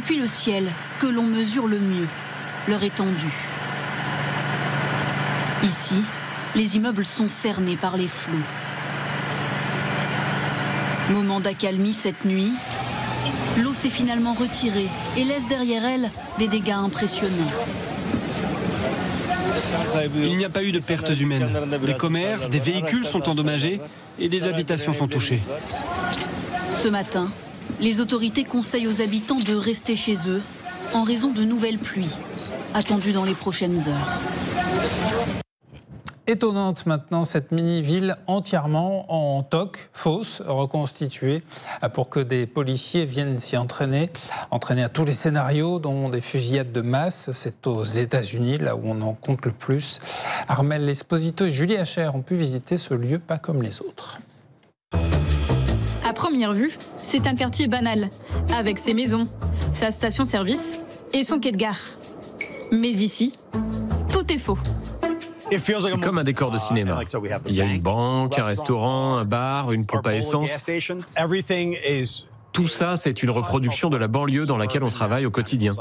depuis le ciel que l'on mesure le mieux leur étendue. Ici, les immeubles sont cernés par les flots. Moment d'accalmie cette nuit, l'eau s'est finalement retirée et laisse derrière elle des dégâts impressionnants. Il n'y a pas eu de pertes humaines. Des commerces, des véhicules sont endommagés et des habitations sont touchées. Ce matin, les autorités conseillent aux habitants de rester chez eux en raison de nouvelles pluies attendues dans les prochaines heures. Étonnante maintenant cette mini-ville entièrement en toc, fausse, reconstituée pour que des policiers viennent s'y entraîner à tous les scénarios, dont des fusillades de masse. C'est aux États-Unis, là où on en compte le plus. Armelle Esposito et Julie Hacher ont pu visiter ce lieu pas comme les autres. À première vue, c'est un quartier banal, avec ses maisons, sa station-service et son quai de gare. Mais ici, tout est faux. C'est comme un décor de cinéma. Il y a une banque, un restaurant, un bar, une pompe à essence. Tout ça, c'est une reproduction de la banlieue dans laquelle on travaille au quotidien.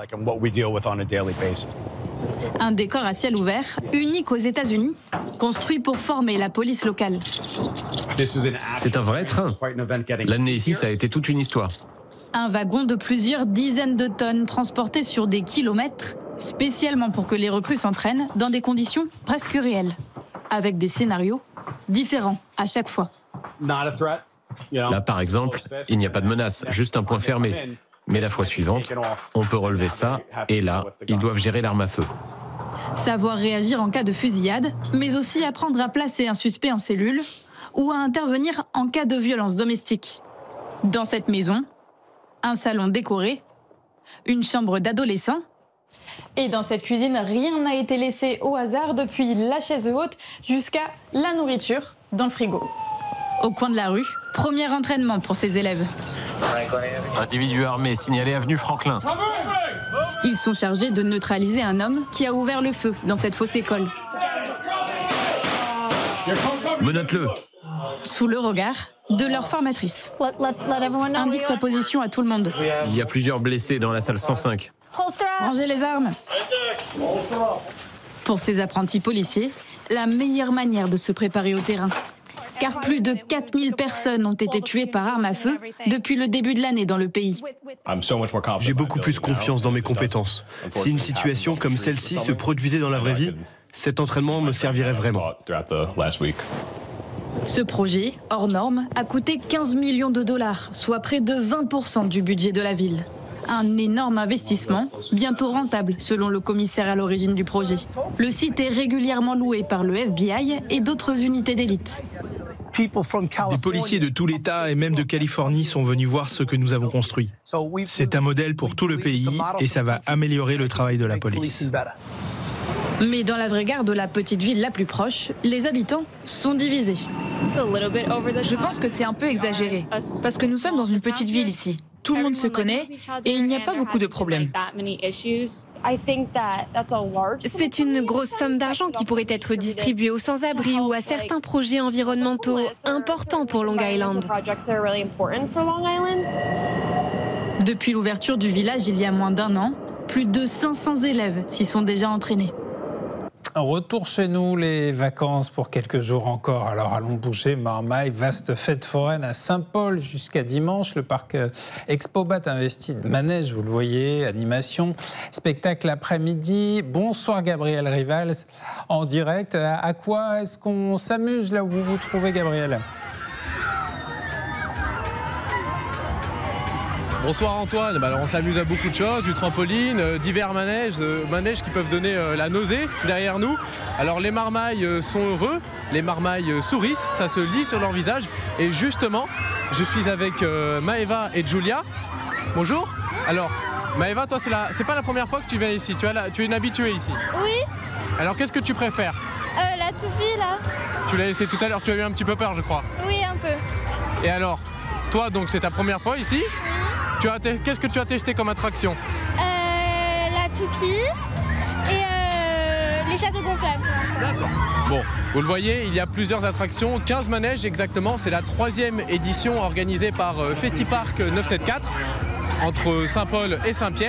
Un décor à ciel ouvert, unique aux États-Unis, construit pour former la police locale. C'est un vrai train. L'amener ici, ça a été toute une histoire. Un wagon de plusieurs dizaines de tonnes transporté sur des kilomètres, spécialement pour que les recrues s'entraînent dans des conditions presque réelles, avec des scénarios différents à chaque fois. Là, par exemple, il n'y a pas de menace, juste un point fermé. Mais la fois suivante, on peut relever ça, et là, ils doivent gérer l'arme à feu. Savoir réagir en cas de fusillade, mais aussi apprendre à placer un suspect en cellule ou à intervenir en cas de violence domestique. Dans cette maison, un salon décoré, une chambre d'adolescent. Et dans cette cuisine, rien n'a été laissé au hasard, depuis la chaise haute jusqu'à la nourriture dans le frigo. Au coin de la rue, premier entraînement pour ces élèves. Individu armé signalé avenue Franklin. Ils sont chargés de neutraliser un homme qui a ouvert le feu dans cette fausse école. Menotte-le. Sous le regard de leur formatrice. Indique ta position à tout le monde. Il y a plusieurs blessés dans la salle 105. Rangez les armes. Pour ces apprentis policiers, la meilleure manière de se préparer au terrain. Car plus de 4000 personnes ont été tuées par arme à feu depuis le début de l'année dans le pays. J'ai beaucoup plus confiance dans mes compétences. Si une situation comme celle-ci se produisait dans la vraie vie, cet entraînement me servirait vraiment. Ce projet, hors norme, a coûté 15 millions de dollars, soit près de 20% du budget de la ville. Un énorme investissement, bientôt rentable selon le commissaire à l'origine du projet. Le site est régulièrement loué par le FBI et d'autres unités d'élite. Des policiers de tout l'État et même de Californie sont venus voir ce que nous avons construit. C'est un modèle pour tout le pays et ça va améliorer le travail de la police. Mais dans la vraie gare de la petite ville la plus proche, les habitants sont divisés. Je pense que c'est un peu exagéré, parce que nous sommes dans une petite ville ici. Tout le monde se connaît et il n'y a pas beaucoup de problèmes. C'est une grosse somme d'argent qui pourrait être distribuée aux sans-abri ou à certains projets environnementaux importants pour Long Island. Depuis l'ouverture du village il y a moins d'un an, plus de 500 élèves s'y sont déjà entraînés. Retour chez nous, les vacances pour quelques jours encore. Alors allons bouger, Marmaille, vaste fête foraine à Saint-Paul jusqu'à dimanche. Le parc Expobat investi de manège, vous le voyez, animation, spectacle après-midi. Bonsoir Gabriel Rivals, en direct. À quoi est-ce qu'on s'amuse là où vous vous trouvez, Gabriel ? Bonsoir Antoine, alors on s'amuse à beaucoup de choses, du trampoline, divers manèges qui peuvent donner la nausée derrière nous. Alors les marmailles sont heureux, les marmailles sourissent, ça se lit sur leur visage. Et justement, je suis avec Maëva et Julia. Bonjour. Alors Maëva, toi c'est pas la première fois que tu viens ici, tu es une habituée ici. Oui. Alors qu'est-ce que tu préfères ? La toupie là. Tu l'as laissé tout à l'heure, tu as eu un petit peu peur je crois. Oui, un peu. Et alors, toi donc c'est ta première fois ici ? Qu'est-ce que tu as testé comme attraction ? La toupie et les châteaux gonflables pour l'instant. D'accord. Bon, vous le voyez, il y a plusieurs attractions, 15 manèges exactement. C'est la 3e édition organisée par Festipark 974 entre Saint-Paul et Saint-Pierre.